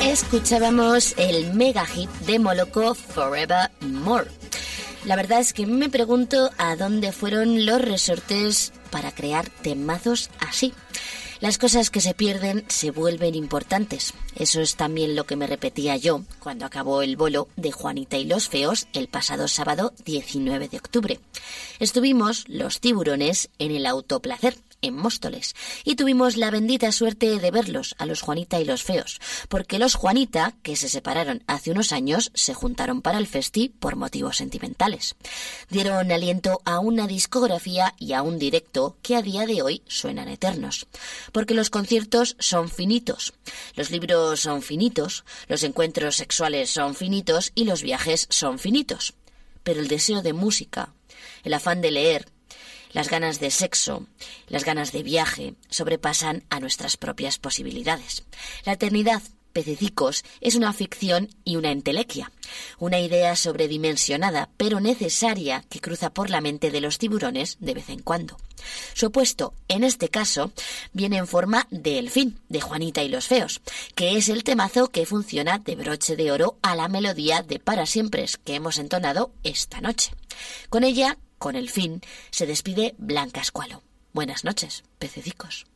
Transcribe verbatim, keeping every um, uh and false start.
Escuchábamos el mega hit de Moloko, Forevermore. La verdad es que me pregunto a dónde fueron los resortes para crear temazos así. Las cosas que se pierden se vuelven importantes. Eso es también lo que me repetía yo cuando acabó el bolo de Juanita y los Feos el pasado sábado diecinueve de octubre. Estuvimos los tiburones en el Autoplacer, en Móstoles, y tuvimos la bendita suerte de verlos, a los Juanita y los Feos, porque los Juanita, que se separaron hace unos años, se juntaron para el festi por motivos sentimentales. Dieron aliento a una discografía y a un directo que a día de hoy suenan eternos, porque los conciertos son finitos, los libros son finitos, los encuentros sexuales son finitos y los viajes son finitos. Pero el deseo de música, el afán de leer, las ganas de sexo, las ganas de viaje sobrepasan a nuestras propias posibilidades. La eternidad, pececicos, es una ficción y una entelequia, una idea sobredimensionada pero necesaria que cruza por la mente de los tiburones de vez en cuando. Su opuesto, en este caso, viene en forma de El fin, de Juanita y los Feos, que es el temazo que funciona de broche de oro a la melodía de Para Siempre que hemos entonado esta noche. Con ella, con El fin, se despide Blanca Escualo. Buenas noches, pececicos.